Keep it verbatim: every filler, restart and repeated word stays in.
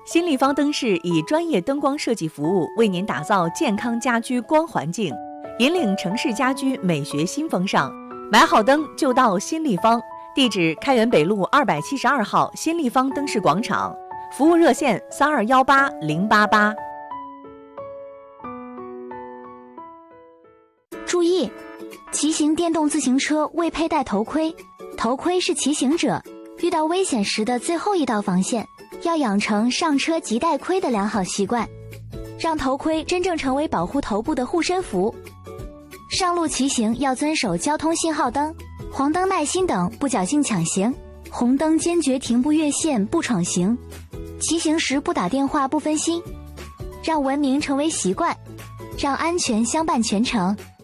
新立方灯饰以专业灯光设计服务为您打造健康家居光环境，引领城市家居美学新风尚。买好灯就到新立方，地址开元北路二百七十二号新立方灯饰广场，服务热线三二幺八零八八。 注意，骑行电动自行车未佩戴头盔，头盔是骑行者遇到危险时的最后一道防线，要养成上车即戴盔的良好习惯，让头盔真正成为保护头部的护身符。上路骑行要遵守交通信号灯、黄灯耐心等，不侥幸抢行；红灯坚决停步越线，不闯行。骑行时不打电话，不分心，让文明成为习惯，让安全相伴全程。